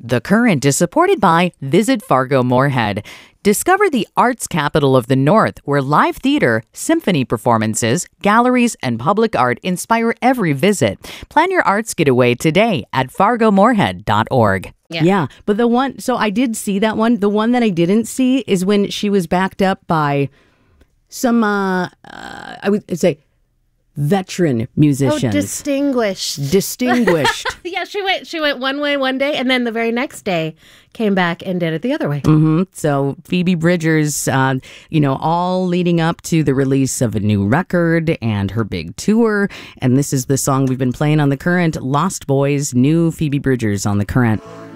The Current is supported by Visit Fargo Moorhead. Discover the arts capital of the North, where live theater, symphony performances, galleries, and public art inspire every visit. Plan your arts getaway today at fargomoorhead.org. Yeah, but so I did see that one. The one that I didn't see is when she was backed up by some, I would say, veteran musicians. Oh, distinguished. Distinguished. Yeah, she went one way one day, and then the very next day came back and did it the other way. So Phoebe Bridgers, all leading up to the release of a new record and her big tour. And this is the song we've been playing on The Current, Lost Boys, new Phoebe Bridgers on The Current.